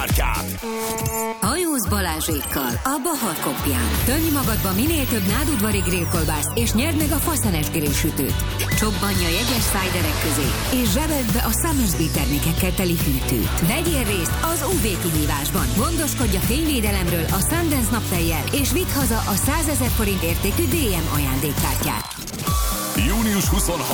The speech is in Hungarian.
ajándékkártyát. Hajóz Balázsékkal a Bahar Kopján. Tölj magadba minél több nádudvari grillkolbászt, és nyerd meg a faszenes grillsütőt. Csobbanja jegyes szájderek közé, és zsebeld be a Summersby termékekkel teli hűtőt. Vegyél részt az UV kihívásban. Gondoskodj a fényvédelemről a Sundance naptejjel, és vidd haza a 100 000 forint értékű DM ajándékkártyát. Június 23.